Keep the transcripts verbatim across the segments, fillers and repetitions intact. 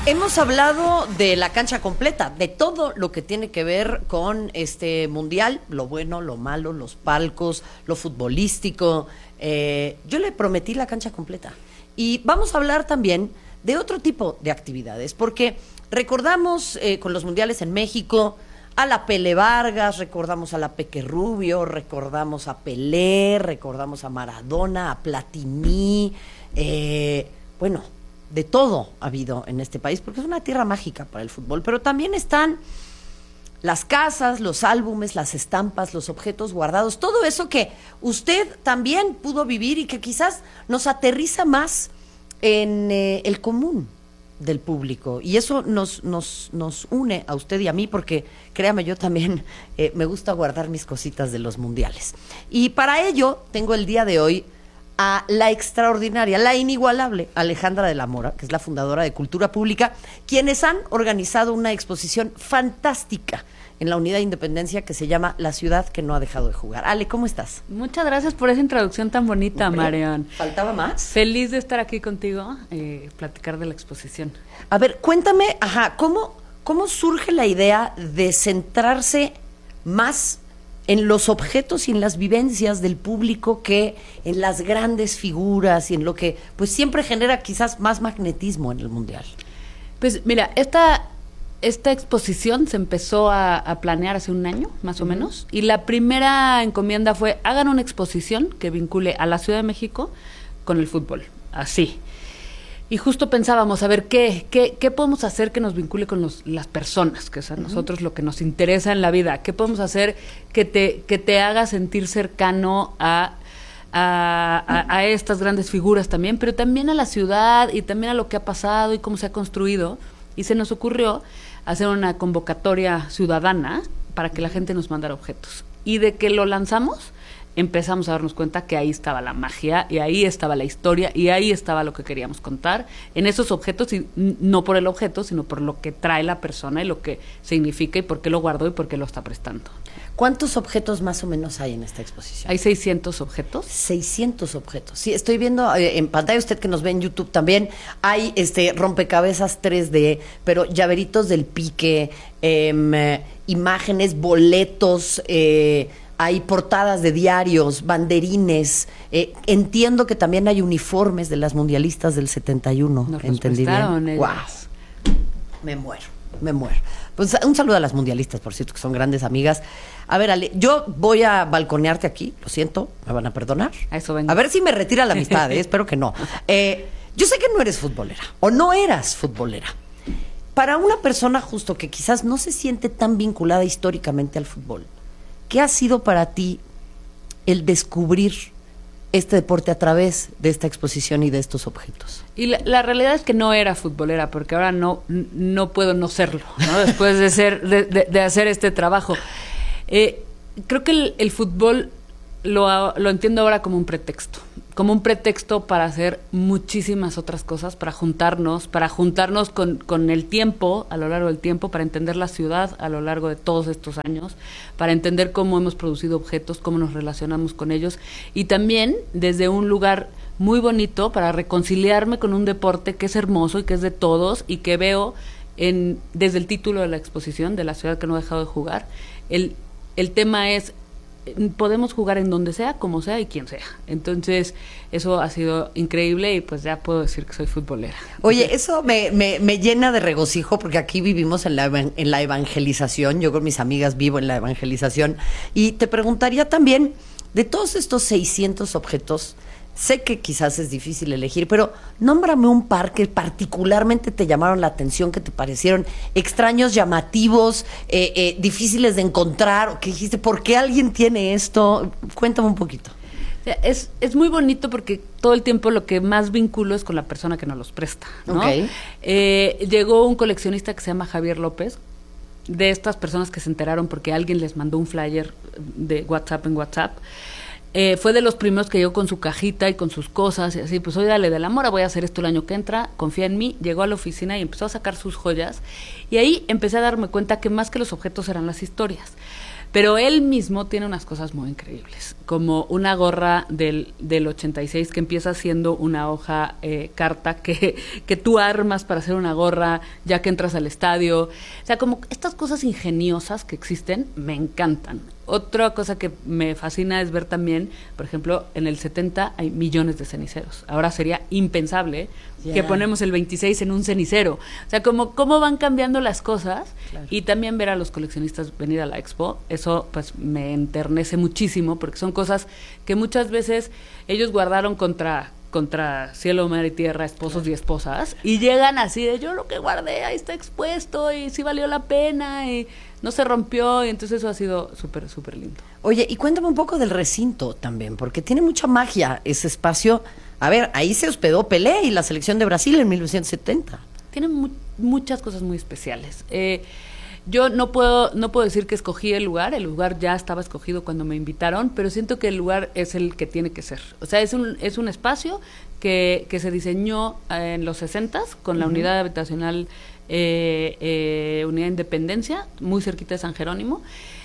Hemos hablado de la cancha completa, de todo lo que tiene que ver con este mundial, lo bueno, lo malo, los palcos, lo futbolístico. Eh, yo le prometí la cancha completa. Y vamos a hablar también de otro tipo de actividades, porque recordamos eh, con los mundiales en México a la Pele Vargas, recordamos a la Peque Rubio, recordamos a Pelé, recordamos a Maradona, a Platini, eh, bueno, de todo ha habido en este país, porque es una tierra mágica para el fútbol, pero también están las casas, los álbumes, las estampas, los objetos guardados, todo eso que usted también pudo vivir y que quizás nos aterriza más en eh, el común del público, y eso nos, nos, nos une a usted y a mí, porque créame, yo también eh, me gusta guardar mis cositas de los mundiales. Y para ello tengo el día de hoy a la extraordinaria, la inigualable Alejandra de la Mora, que es la fundadora de Cultura Pública, quienes han organizado una exposición fantástica en la Unidad de Independencia que se llama La Ciudad que no ha dejado de jugar. Ale, ¿cómo estás? Muchas gracias por esa introducción tan bonita, Marian. ¿Faltaba más? Feliz de estar aquí contigo, eh, platicar de la exposición. A ver, cuéntame, ajá, ¿cómo, cómo surge la idea de centrarse más en los objetos y en las vivencias del público que en las grandes figuras y en lo que pues siempre genera quizás más magnetismo en el mundial? Pues mira, esta, esta exposición se empezó a, a planear hace un año, más o uh-huh. menos, y la primera encomienda fue: hagan una exposición que vincule a la Ciudad de México con el fútbol, así. Y justo pensábamos, a ver, ¿qué, qué, qué podemos hacer que nos vincule con los, las personas? Que es a uh-huh. nosotros lo que nos interesa en la vida. ¿Qué podemos hacer que te, que te haga sentir cercano a, a, a, a estas grandes figuras también, pero también a la ciudad y también a lo que ha pasado y cómo se ha construido? Y se nos ocurrió hacer una convocatoria ciudadana para que la gente nos mandara objetos. Y de que lo lanzamos, empezamos a darnos cuenta que ahí estaba la magia, y ahí estaba la historia, y ahí estaba lo que queríamos contar, en esos objetos, y no por el objeto, sino por lo que trae la persona y lo que significa y por qué lo guardó y por qué lo está prestando. ¿Cuántos objetos más o menos hay en esta exposición? Hay seiscientos objetos. seiscientos objetos. Sí, estoy viendo eh, en pantalla, usted que nos ve en YouTube también, hay este rompecabezas tres D, pero llaveritos del Pique, eh, imágenes, boletos, eh, hay portadas de diarios, banderines. Eh, entiendo que también hay uniformes de las mundialistas del setenta y uno. Nos ¿Entendí bien? Wow. Me muero, me muero. Pues un saludo a las mundialistas, por cierto, que son grandes amigas. A ver, Ale, yo voy a balconearte aquí, lo siento, me van a perdonar. A eso vengo. A ver si me retira la amistad, eh, espero que no. Eh, yo sé que no eres futbolera, o no eras futbolera. Para una persona justo que quizás no se siente tan vinculada históricamente al fútbol, ¿qué ha sido para ti el descubrir este deporte a través de esta exposición y de estos objetos? Y la, la realidad es que no era futbolera, porque ahora no, no puedo no serlo, ¿no? Después de ser, de, de, de hacer este trabajo. Eh, creo que el, el fútbol lo, lo entiendo ahora como un pretexto, como un pretexto para hacer muchísimas otras cosas, para juntarnos, para juntarnos con, con el tiempo, a lo largo del tiempo, para entender la ciudad a lo largo de todos estos años, para entender cómo hemos producido objetos, cómo nos relacionamos con ellos, y también desde un lugar muy bonito para reconciliarme con un deporte que es hermoso y que es de todos, y que veo en, desde el título de la exposición, de La Ciudad que no ha dejado de jugar, el, el tema es: podemos jugar en donde sea, como sea y quien sea. Entonces, eso ha sido increíble, y pues ya puedo decir que soy futbolera. Oye, eso me, me, me llena de regocijo, porque aquí vivimos en la, en la evangelización. Yo con mis amigas vivo en la evangelización. Y te preguntaría también, de todos estos seiscientos objetos, sé que quizás es difícil elegir, pero nómbrame un par que particularmente te llamaron la atención, que te parecieron extraños, llamativos, eh, eh, difíciles de encontrar, o que dijiste, ¿por qué alguien tiene esto? Cuéntame un poquito. Es, es muy bonito, porque todo el tiempo lo que más vinculo es con la persona que nos los presta, ¿no? Okay. Eh, llegó un coleccionista que se llama Javier López, de estas personas que se enteraron porque alguien les mandó un flyer de WhatsApp en WhatsApp. Eh, fue de los primeros que llegó con su cajita y con sus cosas, y así, pues, oye, dale de la Mora, voy a hacer esto el año que entra, confía en mí. Llegó a la oficina y empezó a sacar sus joyas, y ahí empecé a darme cuenta que más que los objetos eran las historias. Pero él mismo tiene unas cosas muy increíbles, como una gorra del, del ochenta y seis que empieza siendo una hoja eh, carta que, que tú armas para hacer una gorra ya que entras al estadio. O sea, como estas cosas ingeniosas que existen me encantan. Otra cosa que me fascina es ver también, por ejemplo, en el setenta hay millones de ceniceros. Ahora sería impensable yeah. que ponemos el veintiséis en un cenicero. O sea, como cómo van cambiando las cosas claro. y también ver a los coleccionistas venir a la expo, eso pues me enternece muchísimo porque son cosas que muchas veces ellos guardaron contra... contra cielo, mar y tierra, esposos claro. y esposas, y llegan así de yo lo que guardé, ahí está expuesto, y sí valió la pena, y no se rompió, y entonces eso ha sido súper, súper lindo. Oye, y cuéntame un poco del recinto también, porque tiene mucha magia ese espacio. A ver, ahí se hospedó Pelé y la selección de Brasil en mil novecientos setenta. Tiene mu- muchas cosas muy especiales. Eh, Yo no puedo no puedo decir que escogí el lugar, el lugar ya estaba escogido cuando me invitaron, pero siento que el lugar es el que tiene que ser. O sea, es un es un espacio que, que se diseñó en los sesentas con la uh-huh. unidad habitacional eh, eh, Unidad Independencia, muy cerquita de San Jerónimo.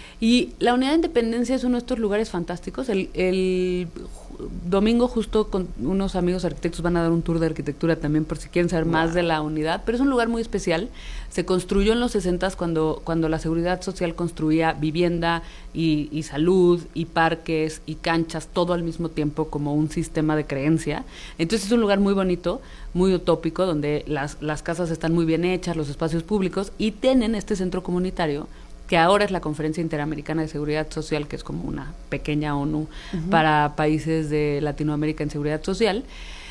Y la Unidad de Independencia es uno de estos lugares fantásticos. El, el domingo justo con unos amigos arquitectos van a dar un tour de arquitectura también por si quieren saber wow. más de la unidad, pero es un lugar muy especial. Se construyó en los sesentas cuando, cuando la Seguridad Social construía vivienda y, y salud y parques y canchas, todo al mismo tiempo como un sistema de creencia. Entonces es un lugar muy bonito, muy utópico, donde las, las casas están muy bien hechas, los espacios públicos, y tienen este centro comunitario que ahora es la Conferencia Interamericana de Seguridad Social, que es como una pequeña ONU uh-huh. para países de Latinoamérica en seguridad social,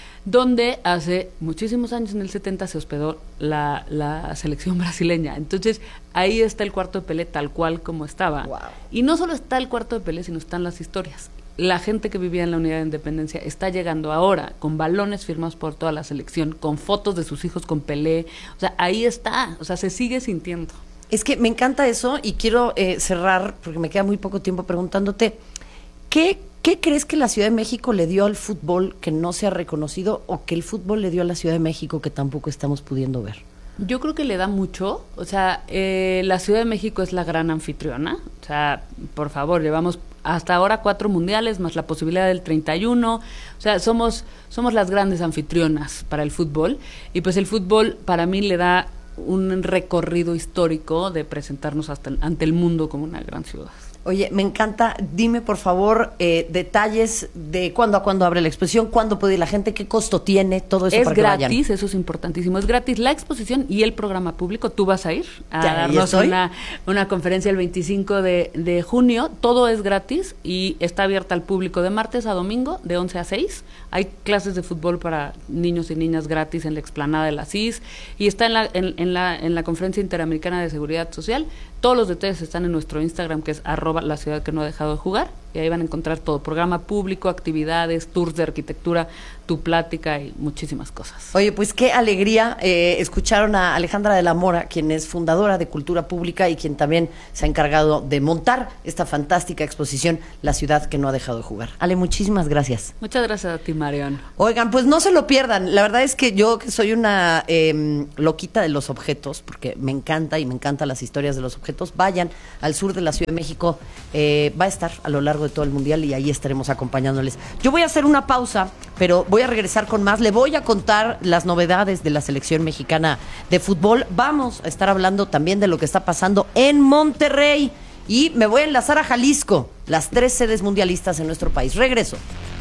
donde hace muchísimos años, en el setenta, se hospedó la, la selección brasileña. Entonces, ahí está el cuarto de Pelé tal cual como estaba. Wow. Y no solo está el cuarto de Pelé, sino están las historias. La gente que vivía en la Unidad de Independencia está llegando ahora con balones firmados por toda la selección, con fotos de sus hijos con Pelé. O sea, ahí está, o sea, se sigue sintiendo. Es que me encanta eso y quiero eh, cerrar, porque me queda muy poco tiempo, preguntándote, ¿qué, ¿qué crees que la Ciudad de México le dio al fútbol que no se ha reconocido o que el fútbol le dio a la Ciudad de México que tampoco estamos pudiendo ver? Yo creo que le da mucho, o sea, eh, la Ciudad de México es la gran anfitriona, o sea, por favor, llevamos hasta ahora cuatro mundiales, más la posibilidad del treinta y uno, o sea, somos, somos las grandes anfitrionas para el fútbol, y pues el fútbol para mí le da un recorrido histórico de presentarnos hasta el, ante el mundo como una gran ciudad. Oye, me encanta. Dime, por favor, eh, detalles de cuándo a cuándo abre la exposición, cuándo puede ir la gente, qué costo tiene, todo eso es para que vayan. Es gratis, eso es importantísimo. Es gratis la exposición y el programa público. Tú vas a ir a ya, darnos una, una conferencia el veinticinco de, de junio. Todo es gratis y está abierta al público de martes a domingo, de once a seis. Hay clases de fútbol para niños y niñas gratis en la explanada de la C I S y está en la, en, en la, en la Conferencia Interamericana de Seguridad Social. Todos los detalles están en nuestro Instagram, que es arroba la ciudad que no ha dejado de jugar, y ahí van a encontrar todo, programa público, actividades, tours de arquitectura, tu plática y muchísimas cosas. Oye, pues qué alegría. Eh, escucharon a Alejandra de la Mora, quien es fundadora de Cultura Pública y quien también se ha encargado de montar esta fantástica exposición, La ciudad que no ha dejado de jugar. Ale, muchísimas gracias. Muchas gracias a ti, Marion. Oigan, pues no se lo pierdan. La verdad es que yo, que soy una eh, loquita de los objetos, porque me encanta y me encantan las historias de los objetos, vayan al sur de la Ciudad de México. Eh, va a estar a lo largo de todo el Mundial y ahí estaremos acompañándoles. Yo voy a hacer una pausa, pero voy a regresar con más. Le voy a contar las novedades de la selección mexicana de fútbol. Vamos a estar hablando también de lo que está pasando en Monterrey y me voy a enlazar a Jalisco, las tres sedes mundialistas en nuestro país. Regreso.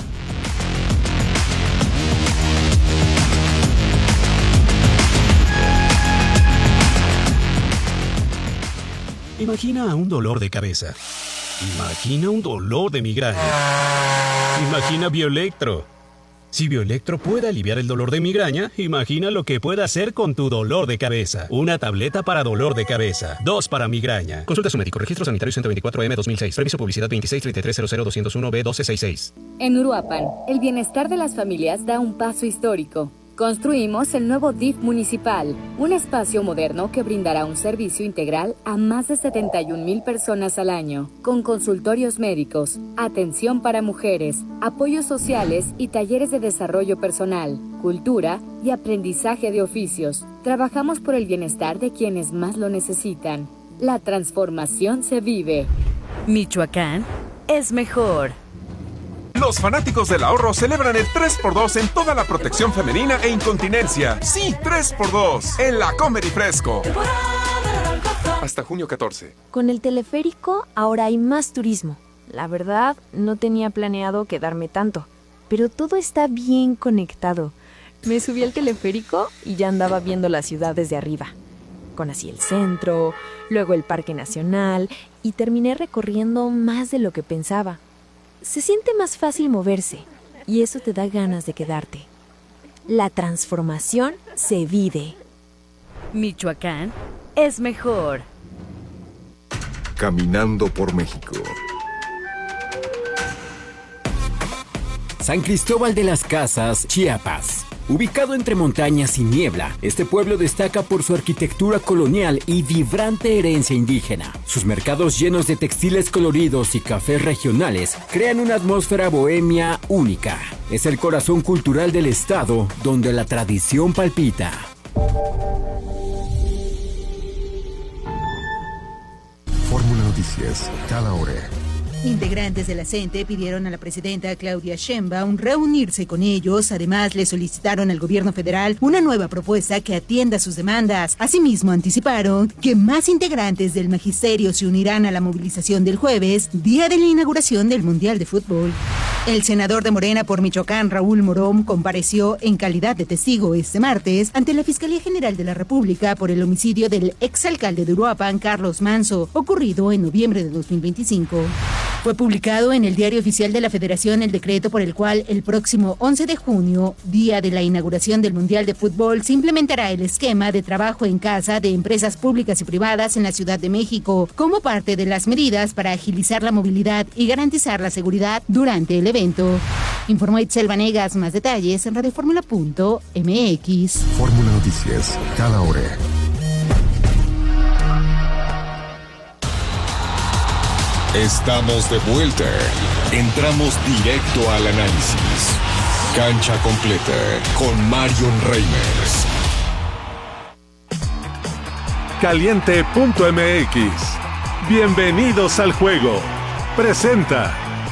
Imagina un dolor de cabeza. Imagina un dolor de migraña. Imagina Bioelectro. Si Bioelectro puede aliviar el dolor de migraña, imagina lo que puede hacer con tu dolor de cabeza. Una tableta para dolor de cabeza. Dos para migraña. Consulta a su médico. Registro Sanitario ciento veinticuatro M dos mil seis. Permiso publicidad veintiséis treinta y tres cero cero doscientos uno B doce sesenta y seis. En Uruapan, el bienestar de las familias da un paso histórico. Construimos el nuevo D I F municipal, un espacio moderno que brindará un servicio integral a más de setenta y un mil personas al año, con consultorios médicos, atención para mujeres, apoyos sociales y talleres de desarrollo personal, cultura y aprendizaje de oficios. Trabajamos por el bienestar de quienes más lo necesitan. La transformación se vive. Michoacán es mejor. Los fanáticos del ahorro celebran el tres por dos en toda la protección femenina e incontinencia. Sí, tres por dos en la Comer y Fresco. Hasta junio catorce. Con el teleférico ahora hay más turismo. La verdad, no tenía planeado quedarme tanto, pero todo está bien conectado. Me subí al teleférico y ya andaba viendo la ciudad desde arriba. Conocí el centro, luego el Parque Nacional y terminé recorriendo más de lo que pensaba. Se siente más fácil moverse y eso te da ganas de quedarte. La transformación se vive. Michoacán es mejor. Caminando por México. San Cristóbal de las Casas, Chiapas. Ubicado entre montañas y niebla, este pueblo destaca por su arquitectura colonial y vibrante herencia indígena. Sus mercados llenos de textiles coloridos y cafés regionales crean una atmósfera bohemia única. Es el corazón cultural del estado, donde la tradición palpita. Fórmula Noticias, cada hora. Integrantes de la CENTE pidieron a la presidenta Claudia Sheinbaum reunirse con ellos. Además, le solicitaron al gobierno federal una nueva propuesta que atienda sus demandas. Asimismo, anticiparon que más integrantes del magisterio se unirán a la movilización del jueves, día de la inauguración del Mundial de Fútbol. El senador de Morena por Michoacán, Raúl Morón, compareció en calidad de testigo este martes ante la Fiscalía General de la República por el homicidio del exalcalde de Uruapan, Carlos Manso, ocurrido en noviembre de dos mil veinticinco. Fue publicado en el Diario Oficial de la Federación el decreto por el cual el próximo once de junio, día de la inauguración del Mundial de Fútbol, se implementará el esquema de trabajo en casa de empresas públicas y privadas en la Ciudad de México, como parte de las medidas para agilizar la movilidad y garantizar la seguridad durante el evento. Informó Itzel Vanegas. Más detalles en radioformula punto m x. Fórmula Noticias, cada hora. Estamos de vuelta. Entramos directo al análisis. Cancha completa con Marion Reimers. Caliente punto m x. Bienvenidos al juego. Presenta.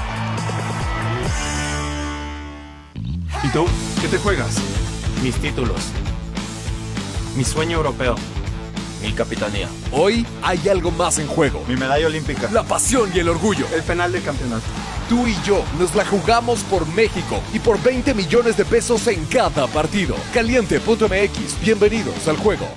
¿Y tú? ¿Qué te juegas? Mis títulos. Mi sueño europeo. Mi capitanía. Hoy hay algo más en juego. Mi medalla olímpica. La pasión y el orgullo. El penal de campeonato. Tú y yo nos la jugamos por México y por veinte millones de pesos en cada partido. Caliente punto m x. Bienvenidos al juego.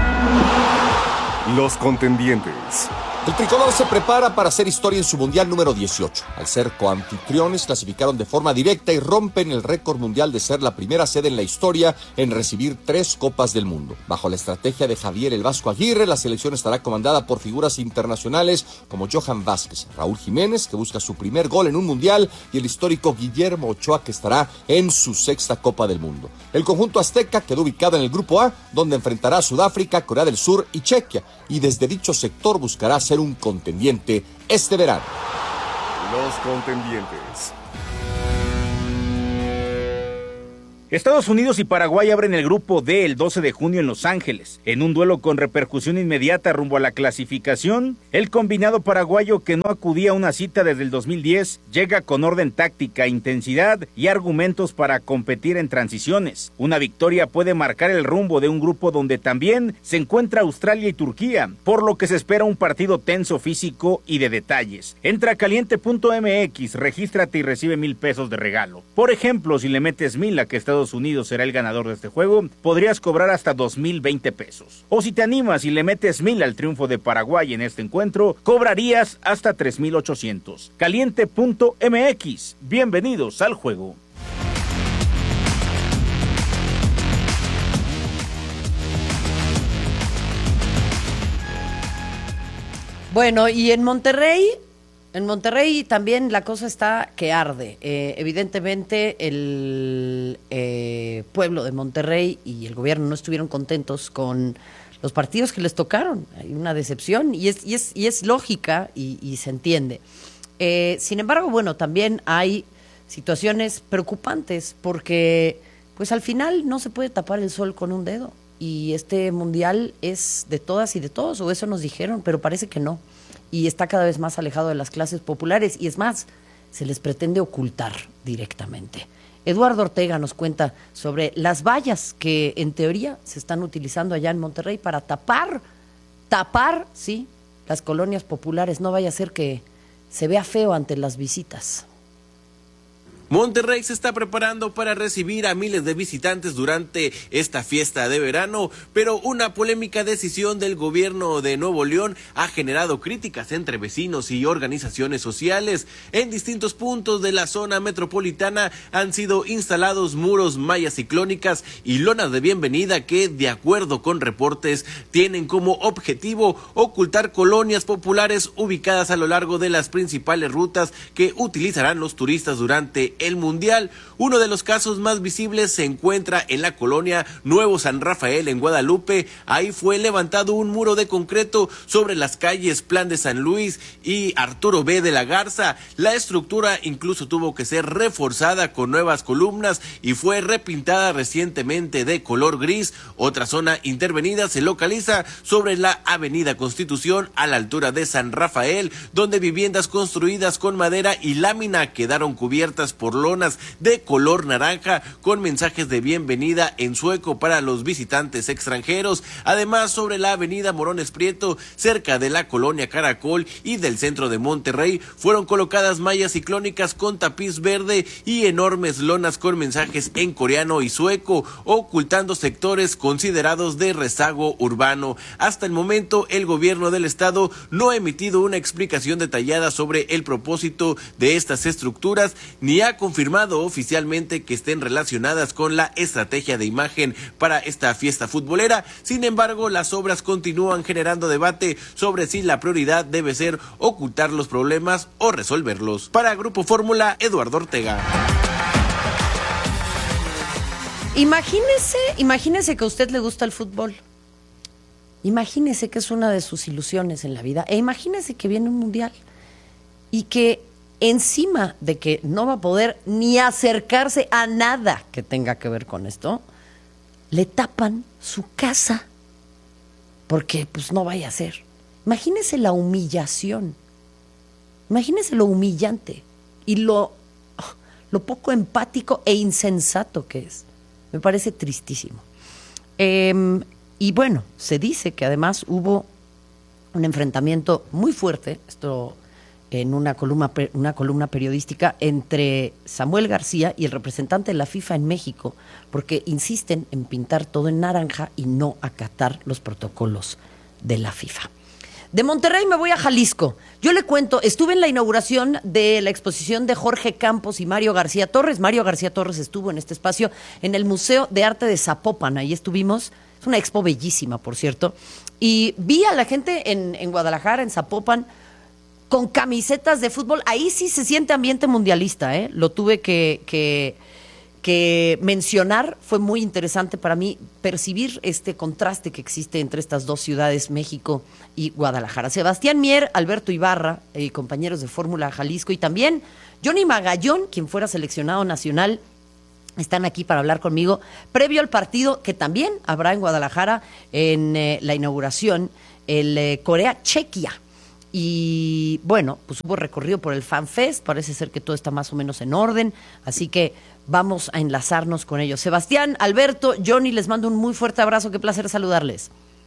Los contendientes. El tricolor se prepara para hacer historia en su mundial número dieciocho. Al ser coanfitriones, clasificaron de forma directa y rompen el récord mundial de ser la primera sede en la historia en recibir tres Copas del Mundo. Bajo la estrategia de Javier el Vasco Aguirre, la selección estará comandada por figuras internacionales como Johan Vázquez, Raúl Jiménez, que busca su primer gol en un mundial, y el histórico Guillermo Ochoa, que estará en su sexta Copa del Mundo. El conjunto azteca quedó ubicado en el Grupo A, donde enfrentará a Sudáfrica, Corea del Sur y Chequia, y desde dicho sector buscará ser un contendiente este verano. Los contendientes. Estados Unidos y Paraguay abren el grupo D el doce de junio en Los Ángeles. En un duelo con repercusión inmediata rumbo a la clasificación, el combinado paraguayo, que no acudía a una cita desde el dos mil diez, llega con orden táctica, intensidad y argumentos para competir en transiciones. Una victoria puede marcar el rumbo de un grupo donde también se encuentra Australia y Turquía, por lo que se espera un partido tenso, físico y de detalles. Entra a caliente punto m x, regístrate y recibe mil pesos de regalo. Por ejemplo, si le metes mil a que Estados Unidos será el ganador de este juego, podrías cobrar hasta dos mil veinte pesos. O si te animas y le metes mil al triunfo de Paraguay en este encuentro, cobrarías hasta tres mil ochocientos. Caliente punto m x. Bienvenidos al juego. Bueno, y en Monterrey... En Monterrey también la cosa está que arde. Eh, evidentemente el eh, pueblo de Monterrey y el gobierno no estuvieron contentos con los partidos que les tocaron. Hay una decepción y es, y es, y es lógica y, y se entiende. Eh, sin embargo, bueno, también hay situaciones preocupantes porque pues al final no se puede tapar el sol con un dedo. Y este mundial es de todas y de todos, o eso nos dijeron, pero parece que no. y está cada vez más alejado de las clases populares, y es más, se les pretende ocultar directamente. Eduardo Ortega nos cuenta sobre las vallas que en teoría se están utilizando allá en Monterrey para tapar, tapar, sí, las colonias populares. No vaya a ser que se vea feo ante las visitas. Monterrey se está preparando para recibir a miles de visitantes durante esta fiesta de verano, pero una polémica decisión del gobierno de Nuevo León ha generado críticas entre vecinos y organizaciones sociales. En distintos puntos de la zona metropolitana han sido instalados muros mallas ciclónicas y lonas de bienvenida que, de acuerdo con reportes, tienen como objetivo ocultar colonias populares ubicadas a lo largo de las principales rutas que utilizarán los turistas durante el Mundial. Uno de los casos más visibles se encuentra en la colonia Nuevo San Rafael en Guadalupe. Ahí fue levantado un muro de concreto sobre las calles Plan de San Luis y Arturo B. de la Garza. La estructura incluso tuvo que ser reforzada con nuevas columnas y fue repintada recientemente de color gris. Otra zona intervenida se localiza sobre la avenida Constitución a la altura de San Rafael, donde viviendas construidas con madera y lámina quedaron cubiertas por lonas de color naranja con mensajes de bienvenida en sueco para los visitantes extranjeros. Además, sobre la avenida Morones Prieto, cerca de la colonia Caracol y del centro de Monterrey, fueron colocadas mallas ciclónicas con tapiz verde y enormes lonas con mensajes en coreano y sueco, ocultando sectores considerados de rezago urbano. Hasta el momento, el gobierno del estado no ha emitido una explicación detallada sobre el propósito de estas estructuras, ni ha confirmado oficialmente que estén relacionadas con la estrategia de imagen para esta fiesta futbolera. Sin embargo, las obras continúan generando debate sobre si la prioridad debe ser ocultar los problemas o resolverlos. Para Grupo Fórmula, Eduardo Ortega. Imagínese, imagínese que a usted le gusta el fútbol. Imagínese que es una de sus ilusiones en la vida. E imagínese que viene un mundial y que encima de que no va a poder ni acercarse a nada que tenga que ver con esto, le tapan su casa, porque pues no vaya a ser. Imagínese la humillación, imagínese lo humillante y lo, lo poco empático e insensato que es. Me parece tristísimo. Eh, y bueno, se dice que además hubo un enfrentamiento muy fuerte, esto en una columna, una columna periodística entre Samuel García y el representante de la FIFA en México, porque insisten en pintar todo en naranja y no acatar los protocolos de la FIFA. De Monterrey me voy a Jalisco. Yo le cuento, estuve en la inauguración de la exposición de Jorge Campos y Mario García Torres. Mario García Torres estuvo en este espacio en el Museo de Arte de Zapopan. Ahí estuvimos, es una expo bellísima, por cierto. Y vi a la gente en, en Guadalajara, en Zapopan, con camisetas de fútbol. Ahí sí se siente ambiente mundialista, ¿eh? Lo tuve que, que, que mencionar. Fue muy interesante para mí percibir este contraste que existe entre estas dos ciudades, México y Guadalajara. Sebastián Mier, Alberto Ibarra, eh, compañeros de Fórmula Jalisco, y también Johnny Magallón, quien fuera seleccionado nacional, están aquí para hablar conmigo previo al partido que también habrá en Guadalajara en eh, la inauguración, el eh, Corea-Chequia. Y bueno, pues hubo recorrido por el FanFest, parece ser que todo está más o menos en orden, así que vamos a enlazarnos con ellos. Sebastián, Alberto, Johnny, les mando un muy fuerte abrazo, qué placer saludarles.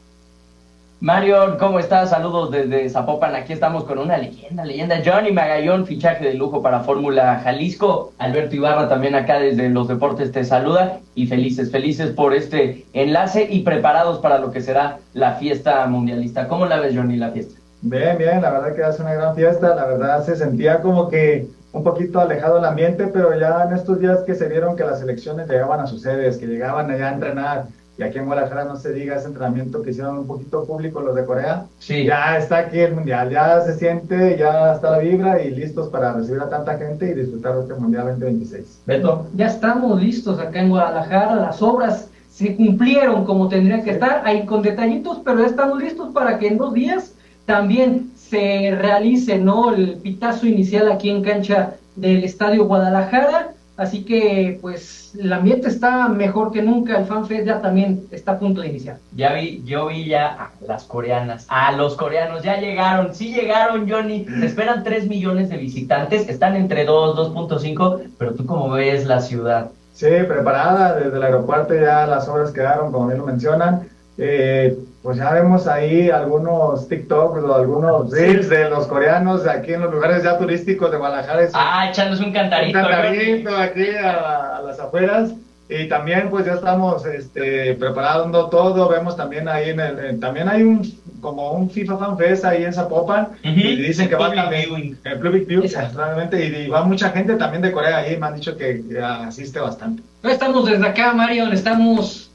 Mario, ¿cómo estás? Saludos desde Zapopan, aquí estamos con una leyenda, leyenda, Johnny Magallón, fichaje de lujo para Fórmula Jalisco, Alberto Ibarra también acá desde Los Deportes te saluda, y felices, felices por este enlace y preparados para lo que será la fiesta mundialista. ¿Cómo la ves, Johnny, la fiesta? Bien, bien, la verdad que hace una gran fiesta, la verdad se sentía como que un poquito alejado el ambiente, pero ya en estos días que se vieron que las selecciones llegaban a sus sedes, que llegaban allá a entrenar, y aquí en Guadalajara no se diga ese entrenamiento que hicieron un poquito público los de Corea, sí. Ya está aquí el mundial, ya se siente, ya está la vibra y listos para recibir a tanta gente y disfrutar de este mundial veinte veintiséis. Beto. Ya estamos listos acá en Guadalajara, las obras se cumplieron como tendrían que sí. estar, ahí con detallitos, pero ya estamos listos para que en dos días también se realice, ¿no?, el pitazo inicial aquí en cancha del Estadio Guadalajara. así que pues el ambiente está mejor que nunca, el FanFest ya también está a punto de iniciar. Ya vi, yo vi ya a las coreanas, a los coreanos, ya llegaron, sí llegaron, Johnny, se esperan tres millones de visitantes, están entre dos, dos punto cinco, pero tú cómo ves la ciudad. Sí, preparada, desde el aeropuerto ya las obras quedaron, como bien lo mencionan. Eh, pues ya vemos ahí algunos TikToks o algunos reels de los coreanos aquí en los lugares ya turísticos de Guadalajara. Ah, echándose un cantarito. Un cantarito aquí a, a las afueras. Y también pues ya estamos este, preparando todo. Vemos también ahí en el, en, también hay un como un FIFA Fan Fest ahí en Zapopan. Uh-huh. Y dicen que va también el Public View, realmente, y, y va mucha gente también de Corea ahí, me han dicho que, que asiste bastante. Estamos desde acá, Mario, estamos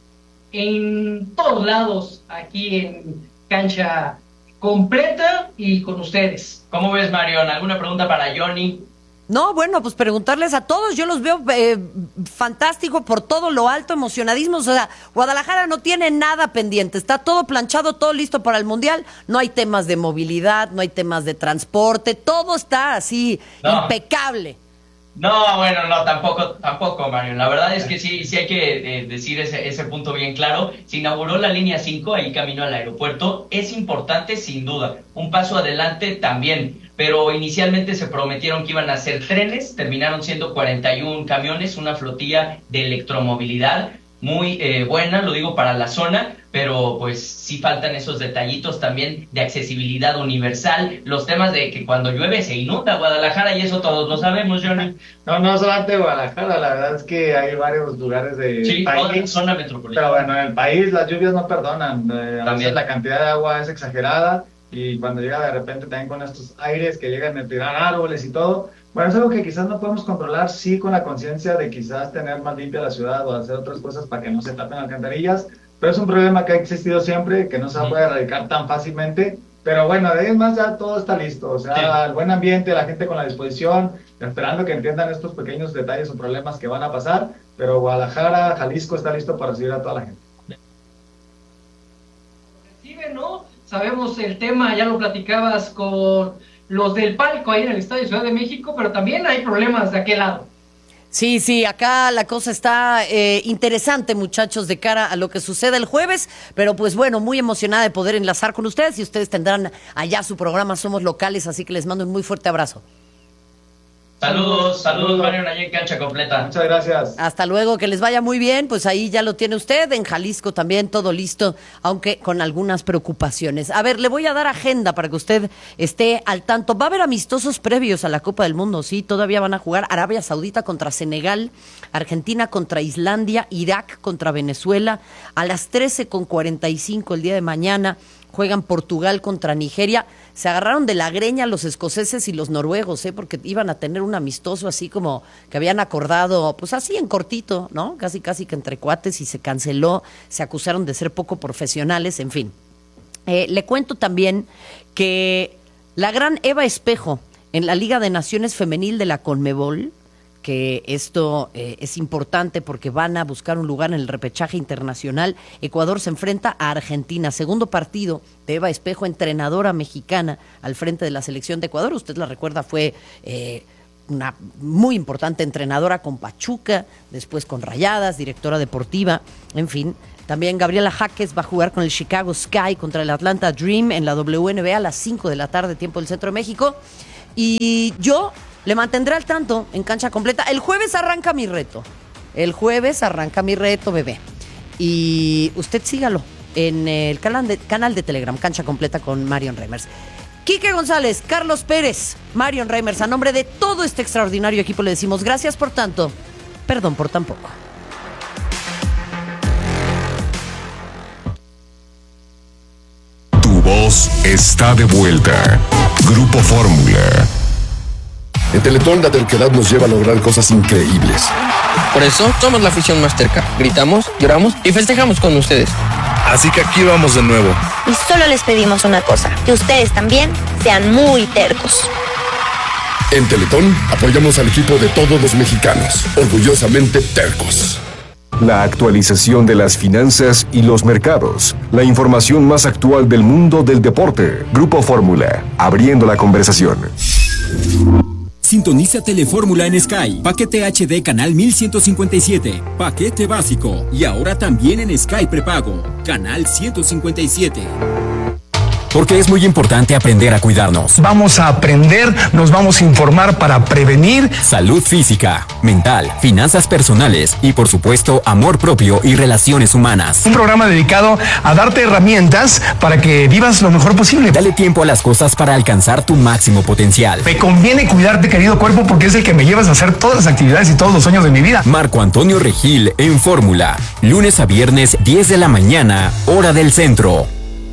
en todos lados, aquí en Cancha Completa y con ustedes. ¿Cómo ves, Marion? ¿Alguna pregunta para Johnny? No, bueno, pues preguntarles a todos, yo los veo eh, fantástico por todo lo alto, emocionadísimos, o sea, Guadalajara no tiene nada pendiente, está todo planchado, todo listo para el Mundial, no hay temas de movilidad, no hay temas de transporte, todo está así, no. impecable. No, bueno, no, tampoco, tampoco, Mario. La verdad es que sí, sí hay que eh, decir ese, ese punto bien claro. Se inauguró la línea cinco, ahí camino al aeropuerto. Es importante, sin duda. Un paso adelante también. Pero inicialmente se prometieron que iban a ser trenes, terminaron siendo cuarenta y uno camiones, una flotilla de electromovilidad muy eh, buena, lo digo para la zona, pero pues sí faltan esos detallitos también de accesibilidad universal, los temas de que cuando llueve se inunda Guadalajara y eso todos lo sabemos, Johnny. No, no solamente Guadalajara, la verdad es que hay varios lugares de sí, país. Toda la zona metropolitana. Pero bueno, en el país las lluvias no perdonan, eh, a veces la cantidad de agua es exagerada y cuando llega de repente también con estos aires que llegan a tirar árboles y todo. Bueno, es algo que quizás no podemos controlar, sí, con la conciencia de quizás tener más limpia la ciudad o hacer otras cosas para que no se tapen alcantarillas, pero es un problema que ha existido siempre, que no se puede erradicar tan fácilmente, pero bueno, de ahí más ya todo está listo, o sea, sí. El buen ambiente, la gente con la disposición, esperando que entiendan estos pequeños detalles o problemas que van a pasar, pero Guadalajara, Jalisco está listo para recibir a toda la gente. Recibe, ¿no? Sabemos el tema, ya lo platicabas con los del palco ahí en el Estadio Ciudad de México, pero también hay problemas de aquel lado. Sí, sí, acá la cosa está eh, interesante, muchachos, de cara a lo que sucede el jueves, pero pues bueno, muy emocionada de poder enlazar con ustedes y ustedes tendrán allá su programa Somos Locales, así que les mando un muy fuerte abrazo. Saludos, saludos, Mario, allá en Cancha Completa. Muchas gracias. Hasta luego, que les vaya muy bien, pues ahí ya lo tiene usted, en Jalisco también, todo listo, aunque con algunas preocupaciones. A ver, le voy a dar agenda para que usted esté al tanto. Va a haber amistosos previos a la Copa del Mundo, sí, todavía van a jugar Arabia Saudita contra Senegal, Argentina contra Islandia, Irak contra Venezuela, a las trece con cuarenta y cinco el día de mañana. Juegan Portugal contra Nigeria. Se agarraron de la greña los escoceses y los noruegos, ¿eh? Porque iban a tener un amistoso así como que habían acordado, pues así en cortito, ¿no? Casi, casi que entre cuates y se canceló. Se acusaron de ser poco profesionales, en fin. Eh, le cuento también que la gran Eva Espejo en la Liga de Naciones Femenil de la Conmebol, que esto eh, es importante porque van a buscar un lugar en el repechaje internacional. Ecuador se enfrenta a Argentina, segundo partido de Eva Espejo, entrenadora mexicana al frente de la selección de Ecuador. Usted la recuerda, fue eh, una muy importante entrenadora con Pachuca, después con Rayadas, directora deportiva, en fin. También Gabriela Jaques va a jugar con el Chicago Sky contra el Atlanta Dream en la W N B A a las cinco de la tarde, tiempo del Centro de México. Y yo le mantendré al tanto en Cancha Completa. El jueves arranca mi reto. El jueves arranca mi reto, bebé. Y usted sígalo en el canal de, canal de Telegram, Cancha Completa con Marion Reimers. Quique González, Carlos Pérez, Marion Reimers, a nombre de todo este extraordinario equipo le decimos gracias por tanto, perdón por tan poco. Tu voz está de vuelta. Grupo Fórmula. En Teletón la terquedad nos lleva a lograr cosas increíbles. Por eso somos la afición más terca. Gritamos, lloramos y festejamos con ustedes. Así que aquí vamos de nuevo. Y solo les pedimos una cosa, que ustedes también sean muy tercos. En Teletón apoyamos al equipo de todos los mexicanos, orgullosamente tercos. La actualización de las finanzas y los mercados. La información más actual del mundo del deporte. Grupo Fórmula, abriendo la conversación. sintoniza Telefórmula en Sky. Paquete H D canal mil ciento cincuenta y siete. Paquete básico. Y ahora también en Sky prepago. Canal ciento cincuenta y siete. Porque es muy importante aprender a cuidarnos. Vamos a aprender, nos vamos a informar para prevenir. Salud física, mental, finanzas personales y por supuesto amor propio y relaciones humanas. Un programa dedicado a darte herramientas para que vivas lo mejor posible. Dale tiempo a las cosas para alcanzar tu máximo potencial. Me conviene cuidarte, querido cuerpo, porque es el que me llevas a hacer todas las actividades y todos los sueños de mi vida. Marco Antonio Regil en Fórmula. Lunes a viernes, diez de la mañana, hora del centro.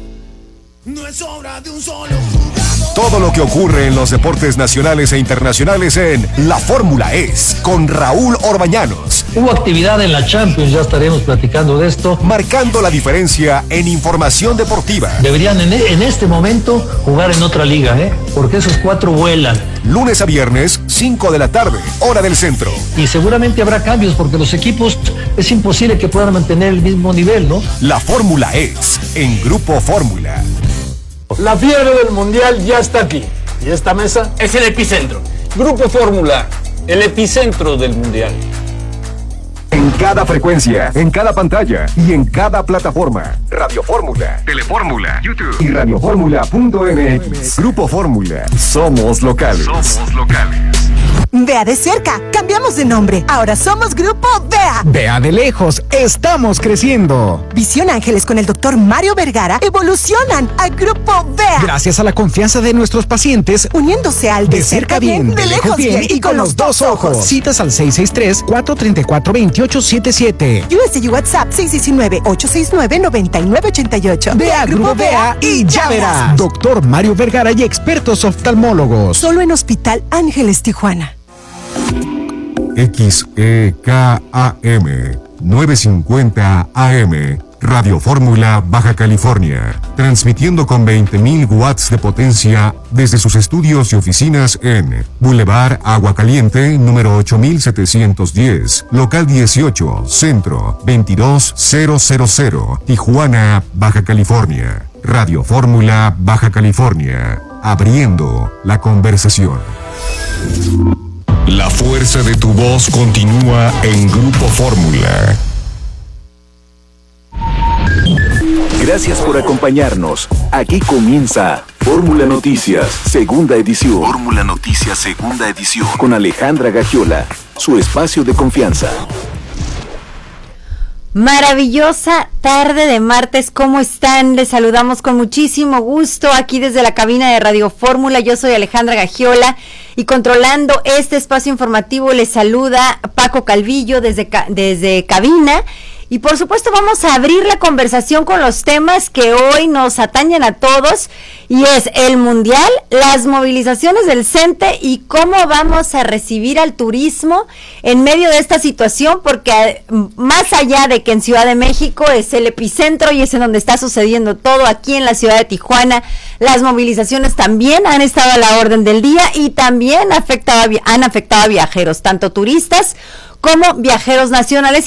No es obra de un solo jugador. Todo lo que ocurre en los deportes nacionales e internacionales en La Fórmula es con Raúl Orbañanos. Hubo actividad en la Champions, ya estaremos platicando de esto. Marcando la diferencia en información deportiva. Deberían en, en este momento jugar en otra liga, ¿eh? Porque esos cuatro vuelan. Lunes a viernes, cinco de la tarde, hora del centro. Y seguramente habrá cambios porque los equipos es imposible que puedan mantener el mismo nivel, ¿no? La Fórmula es en Grupo Fórmula. La fiebre del mundial ya está aquí. Y esta mesa es el epicentro. Grupo Fórmula, el epicentro del mundial. En cada frecuencia, en cada pantalla y en cada plataforma. Radio Fórmula, Telefórmula, YouTube y radioformula punto m x. Grupo Fórmula. Somos locales. Somos locales. Vea de cerca, cambiamos de nombre. Ahora somos Grupo Vea. Vea de lejos, estamos creciendo. Visión Ángeles con el doctor Mario Vergara evolucionan a Grupo Vea. Gracias a la confianza de nuestros pacientes, uniéndose al de, de cerca bien, bien, de lejos bien, bien y con los dos ojos. Citas al seis seis tres, cuatro tres cuatro, dos ocho siete siete. U S D WhatsApp seis uno nueve, ocho seis nueve, nueve nueve ocho ocho. Vea Grupo Vea y ya verás. Doctor Mario Vergara y expertos oftalmólogos. Solo en Hospital Ángeles Tijuana. X E K A M novecientos cincuenta A M Radio Fórmula Baja California, transmitiendo con veinte mil watts de potencia desde sus estudios y oficinas en Boulevard Agua Caliente, número ocho mil setecientos diez, local dieciocho, centro veintidós mil, Tijuana, Baja California. Radio Fórmula Baja California, abriendo la conversación. La fuerza de tu voz continúa en Grupo Fórmula. Gracias por acompañarnos. Aquí comienza Fórmula Noticias, segunda edición. Fórmula Noticias, segunda edición. Con Alejandra Gagiola, su espacio de confianza. Maravillosa tarde de martes, ¿cómo están? Les saludamos con muchísimo gusto aquí desde la cabina de Radio Fórmula. Yo soy Alejandra Gagiola y controlando este espacio informativo les saluda Paco Calvillo desde, desde cabina. Y por supuesto vamos a abrir la conversación con los temas que hoy nos atañen a todos, y es el Mundial, las movilizaciones del CENTE y cómo vamos a recibir al turismo en medio de esta situación, porque más allá de que en Ciudad de México es el epicentro y es en donde está sucediendo todo, aquí en la ciudad de Tijuana, las movilizaciones también han estado a la orden del día y también afectado, han afectado a viajeros, tanto turistas como viajeros nacionales.